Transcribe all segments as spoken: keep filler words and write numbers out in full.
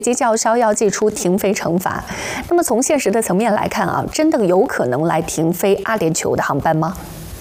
即叫嚣要祭出停飞惩罚。那么从现实的层面来看啊，真的有可能来停飞阿联酋的航班吗？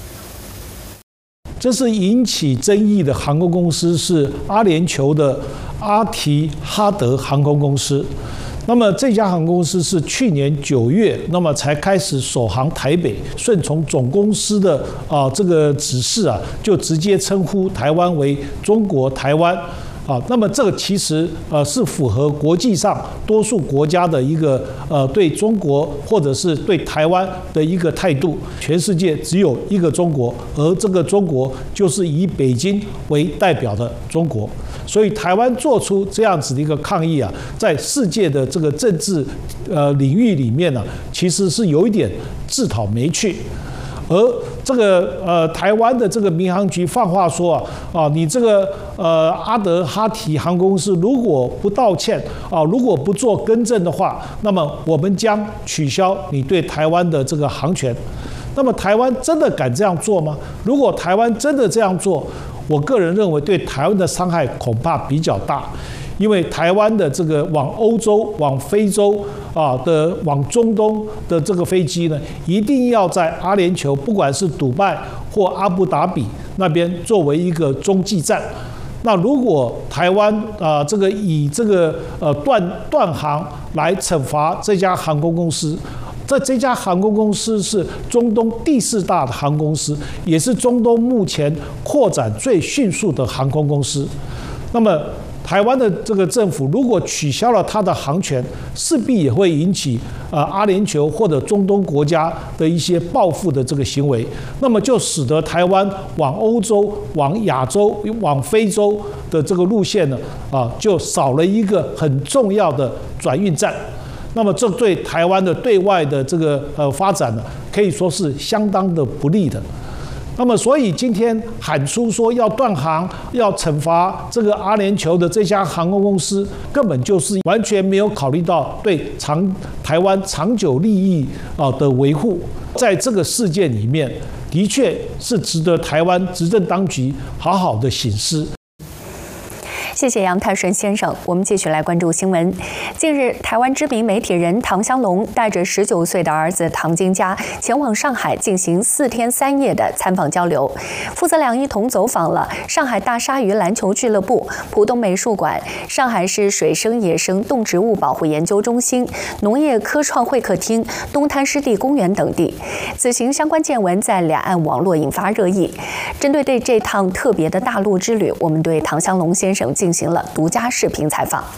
这是引起争议的航空公司是阿联酋的阿提哈德航空公司。那么这家航空公司是去年九月，那么才开始首航台北，顺从总公司的啊这个指示啊，就直接称呼台湾为中国台湾。啊，那么这个其实呃是符合国际上多数国家的一个呃对中国或者是对台湾的一个态度。全世界只有一个中国，而这个中国就是以北京为代表的中国。所以台湾做出这样子的一个抗议啊，在世界的这个政治呃领域里面呢、啊，其实是有一点自讨没趣。而这个呃台湾的这个民航局放话说啊啊，你这个呃阿德哈提航空公司如果不道歉啊，如果不做更正的话，那么我们将取消你对台湾的这个航权。那么台湾真的敢这样做吗？如果台湾真的这样做，我个人认为对台湾的伤害恐怕比较大。因为台湾的这个往欧洲、往非洲啊的、往中东的这个飞机呢，一定要在阿联酋，不管是杜拜或阿布达比那边作为一个中继站。那如果台湾啊这个以这个呃断断航来惩罚这家航空公司，这这家航空公司是中东第四大的航空公司，也是中东目前扩展最迅速的航空公司。那么台湾的这个政府如果取消了它的航权，势必也会引起呃阿联酋或者中东国家的一些报复的这个行为，那么就使得台湾往欧洲、往亚洲、往非洲的这个路线呢，啊，就少了一个很重要的转运站。那么这对台湾的对外的这个呃发展呢，可以说是相当的不利的。那么，所以今天喊出说要断航、要惩罚这个阿联酋的这家航空公司，根本就是完全没有考虑到对长台湾长久利益啊的维护。在这个事件里面，的确是值得台湾执政当局好好的省思。 谢谢杨泰顺先生。我们继续来关注新闻。近日，台湾知名媒体人唐湘龙带着十九岁的儿子唐金嘉前往上海进行四天三夜的参访交流。父子俩一同走访了上海大鲨鱼篮球俱乐部、浦东美术馆、上海市水生野生动植物保护研究中心、农业科创会客厅、东滩湿地公园等地。此行相关见闻在两岸网络引发热议。针对对这趟特别的大陆之旅，我们对唐湘龙先生进行了独家视频采访。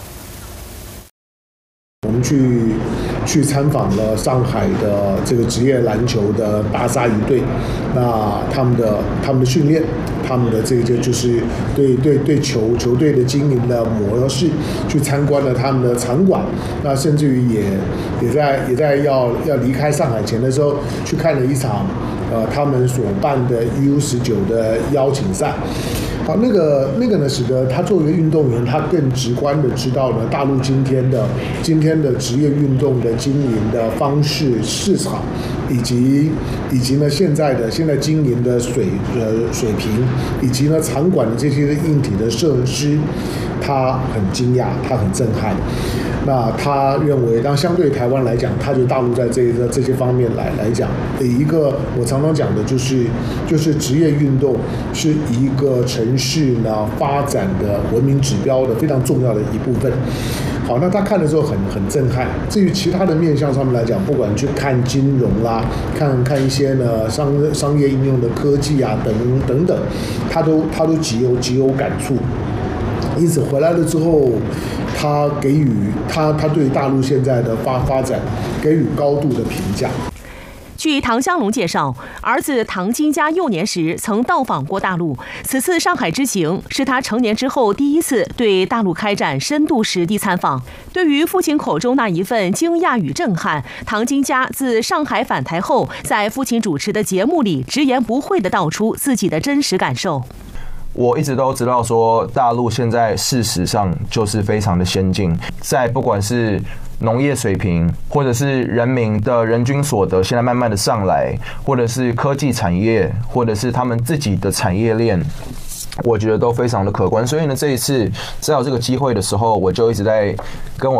我们去去参访了上海的这个职业篮球的大鲨鱼队，那他们的他们的训练，他们的这个就是对对对球球队的经营的模式，去参观了他们的场馆，那甚至于也也在也在要要离开上海前的时候，去看了一场呃他们所办的 U 十九的邀请赛。好，那个那个呢，使得他作为一个运动员，他更直观的知道呢，大陆今天的今天的职业运动的经营的方式、市场，以及以及呢现在的现在经营的水呃水平，以及呢场馆的这些硬体的设施，他很惊讶，他很震撼。那他认为，当相对台湾来讲，他就大陆在这个这些方面来来讲，一个我常常讲的就是，就是职业运动是一个城市呢发展的文明指标的非常重要的一部分。好，那他看的时候很很震撼。至于其他的面向上面来讲，不管去看金融啦，看看一些呢商商业应用的科技啊等等等，他都他都极有极有感触。因此回来了之后，他给予他他对大陆现在的发发展给予高度的评价。 据唐湘龙介绍，儿子唐金嘉幼年时曾到访过大陆，此次上海之行是他成年之后第一次对大陆开展深度实地参访。对于父亲口中那一份惊讶与震撼，唐金嘉自上海返台后，在父亲主持的节目里直言不讳地道出自己的真实感受。 我一直都知道说，大陆现在事实上就是非常的先进，在不管是农业水平，或者是人民的人均所得现在慢慢的上来，或者是科技产业，或者是他们自己的产业链，我觉得都非常的可观。所以呢，这一次在有这个机会的时候，我就一直在跟我